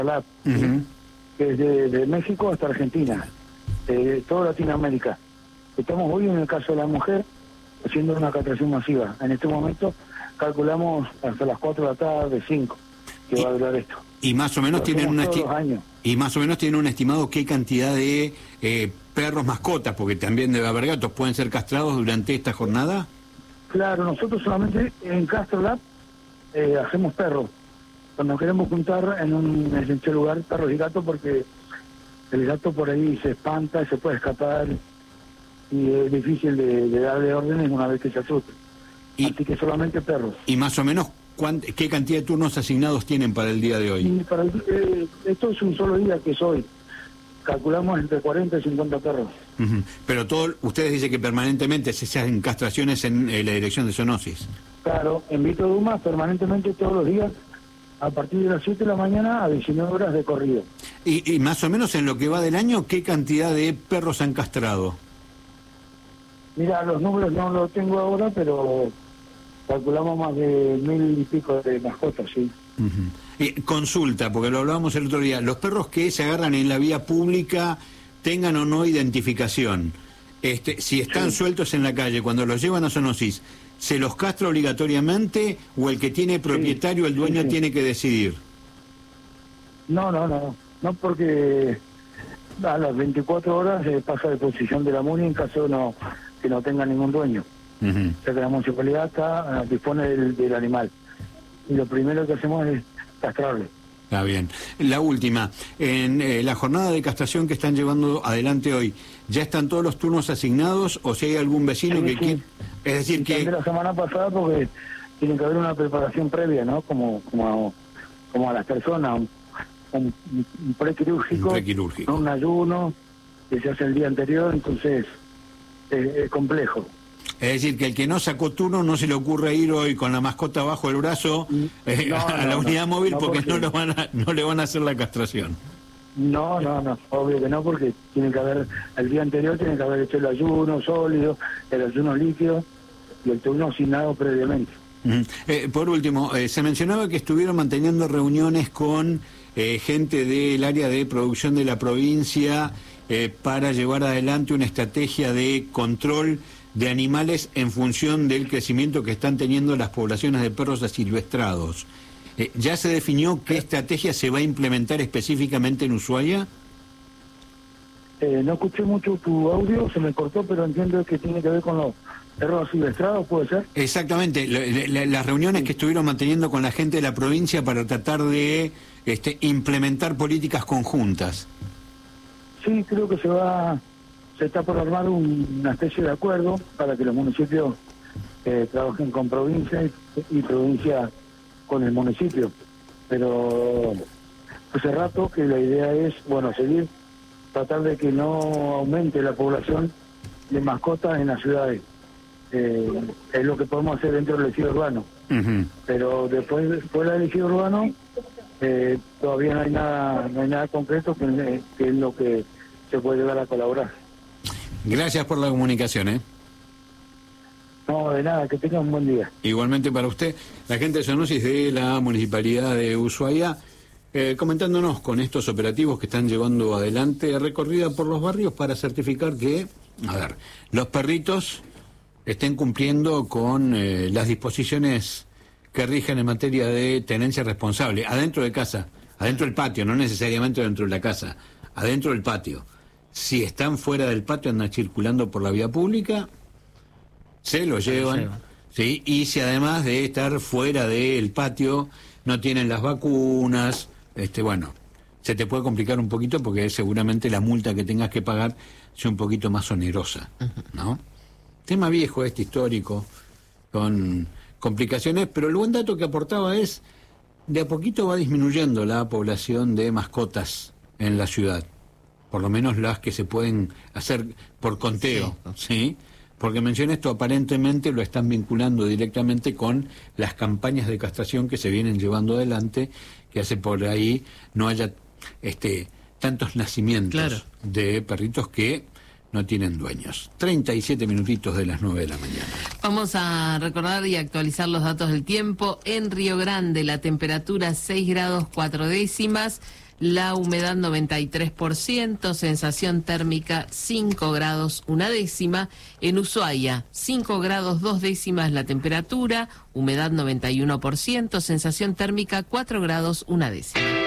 Lab, ¿sí? Que es de México hasta Argentina, de toda Latinoamérica. Estamos hoy en el caso de la mujer haciendo una castración masiva. En este momento calculamos hasta las 4 de la tarde, 5, que va a durar esto. Y más o menos tienen un estimado qué cantidad de perros mascotas, porque también debe haber gatos, pueden ser castrados durante esta jornada. Claro, nosotros solamente en Castro Lab hacemos perros. Cuando queremos juntar en ese lugar perros y gatos, porque el gato por ahí se espanta, se puede escapar y es difícil de darle órdenes una vez que se asusta. Así que solamente perros. Y más o menos, ¿qué cantidad de turnos asignados tienen para el día de hoy? Y para esto es un solo día que es hoy. Calculamos entre 40 y 50 perros. Pero ustedes dicen que permanentemente se hacen castraciones en la dirección de zoonosis. Claro, en Vito Dumas permanentemente todos los días, a partir de las 7 de la mañana a 19 horas de corrido. Y más o menos en lo que va del año, ¿qué cantidad de perros han castrado? Mira, los números no los tengo ahora, pero calculamos más de 1000 y pico de mascotas, sí. Consulta, porque lo hablábamos el otro día, los perros que se agarran en la vía pública, tengan o no identificación, si están sueltos en la calle, cuando los llevan a zoonosis, ¿se los castra obligatoriamente o el que tiene propietario, el dueño, tiene que decidir? No, porque a las 24 horas pasa de posición de la MUNI en caso que no tenga ningún dueño. O sea que la municipalidad dispone del animal. Y lo primero que hacemos es castrarle. Está bien. La última, en la jornada de castración que están llevando adelante hoy, ¿ya están todos los turnos asignados o si hay algún vecino que quiere? Es decir, que... de la semana pasada, porque tiene que haber una preparación previa, ¿no? Como a las personas, un prequirúrgico, un ayuno que se hace el día anterior, entonces es complejo. Es decir, que el que no sacó turno no se le ocurre ir hoy con la mascota bajo el brazo a la unidad móvil porque no le van a hacer la castración. No, obvio que no, porque tiene que haber, el día anterior tiene que haber hecho el ayuno sólido, el ayuno líquido y el turno asignado previamente. Por último, se mencionaba que estuvieron manteniendo reuniones con gente del área de producción de la provincia para llevar adelante una estrategia de control de animales en función del crecimiento que están teniendo las poblaciones de perros asilvestrados. ¿Ya se definió qué estrategia se va a implementar específicamente en Ushuaia? No escuché mucho tu audio, se me cortó, pero entiendo que tiene que ver con los perros asilvestrados, ¿puede ser? Exactamente, las reuniones que estuvieron manteniendo con la gente de la provincia para tratar de implementar políticas conjuntas. Sí, creo que se está por armar una especie de acuerdo para que los municipios trabajen con provincia y provincia con el municipio. Pero hace rato que la idea es, seguir, tratar de que no aumente la población de mascotas en las ciudades. Es lo que podemos hacer dentro del ejido urbano. Pero después fuera del ejido urbano todavía no hay nada concreto que es lo que se puede llegar a colaborar. Gracias por la comunicación, No, de nada, que tengan un buen día. Igualmente para usted, la gente de zoonosis de la Municipalidad de Ushuaia, comentándonos con estos operativos que están llevando adelante, recorrida por los barrios para certificar que, los perritos estén cumpliendo con las disposiciones que rigen en materia de tenencia responsable, adentro de casa, adentro del patio, no necesariamente dentro de la casa, adentro del patio. Si están fuera del patio, andan circulando por la vía pública, se lo llevan. ¿Sí? Y si además de estar fuera del patio no tienen las vacunas, se te puede complicar un poquito porque seguramente la multa que tengas que pagar sea un poquito más onerosa, ¿no? Tema viejo histórico, con complicaciones, pero el buen dato que aportaba es, de a poquito va disminuyendo la población de mascotas en la ciudad. Por lo menos las que se pueden hacer por conteo, ¿sí? Porque mencioné esto, aparentemente lo están vinculando directamente con las campañas de castración que se vienen llevando adelante, que hace por ahí no haya tantos nacimientos de perritos que no tienen dueños. 37 minutitos de las 9 de la mañana. Vamos a recordar y actualizar los datos del tiempo. En Río Grande la temperatura 6 grados 4 décimas. La humedad 93%, sensación térmica 5 grados 1/10. En Ushuaia 5 grados 2/10 la temperatura, humedad 91%, sensación térmica 4 grados 1/10.